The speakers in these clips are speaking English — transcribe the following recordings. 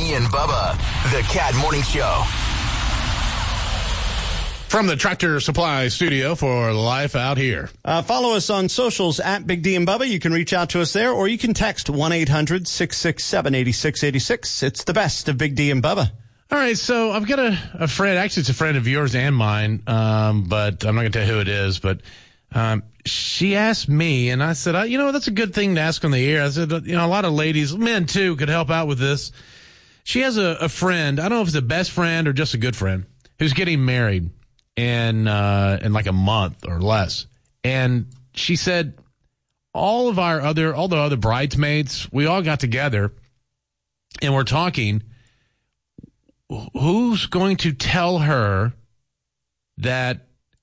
Arnie and Bubba, the Cat Morning Show. From the Tractor Supply Studio for Life Out Here. Follow us on socials at Big D and Bubba. You can reach out to us there, or you can text 1-800-667-8686. It's the best of Big D and Bubba. All right, so I've got a friend. Actually, it's a friend of yours and mine, but I'm not going to tell you who it is. But she asked me, and I said, that's a good thing to ask on the air. I said, a lot of ladies, men too, could help out with this. She has a friend. I don't know if it's a best friend or just a good friend who's getting married in like a month or less. And she said all the other bridesmaids, we all got together and we're talking. Who's going to tell her that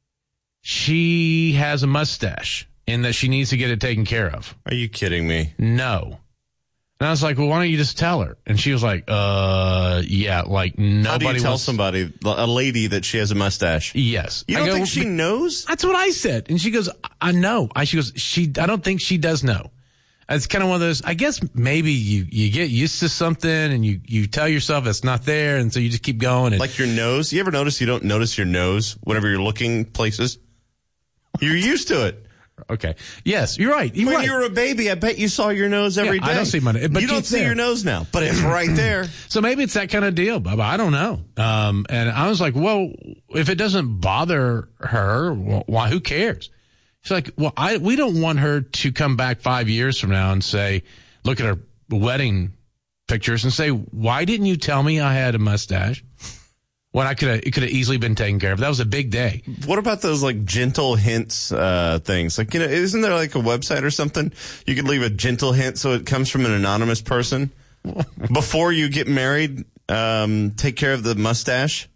she has a mustache and that she needs to get it taken care of? Are you kidding me? No. And I was like, well, why don't you just tell her? And she was like, yeah, like nobody. How do you tell somebody, a lady, that she has a mustache? Yes. You don't think she knows? That's what I said. And she goes, I know. I don't think she does know. It's kind of one of those, I guess maybe you get used to something and you tell yourself it's not there. And so you just keep going. And like your nose. You ever notice you don't notice your nose whenever you're looking places? You're used to it. Okay. Yes, you're right. When you were a baby, I bet you saw your nose every day. I don't see my nose. But you don't see your nose now, but it's right there. So maybe it's that kind of deal, Bubba. I don't know. And I was like, well, if it doesn't bother her, well, why? Who cares? She's like, well, we don't want her to come back 5 years from now and say, look at her wedding pictures and say, why didn't you tell me I had a mustache? When it could have easily been taken care of. That was a big day. What about those like gentle hints things? Like, isn't there like a website or something you could leave a gentle hint so it comes from an anonymous person before you get married? Take care of the mustache.